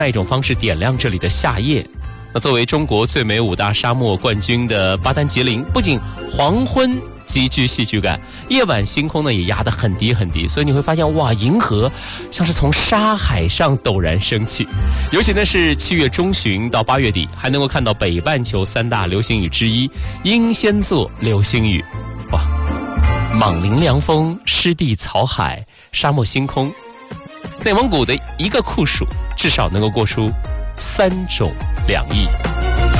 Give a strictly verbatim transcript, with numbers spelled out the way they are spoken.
那一种方式点亮这里的夏夜。那作为中国最美五大沙漠冠军的巴丹吉林，不仅黄昏极具戏剧感，夜晚星空呢也压得很低很低，所以你会发现哇，银河像是从沙海上陡然升起。尤其呢是七月中旬到八月底，还能够看到北半球三大流星雨之一英仙座流星雨。哇，莽林凉风，湿地草海，沙漠星空，内蒙古的一个酷暑至少能够过出三种两翼。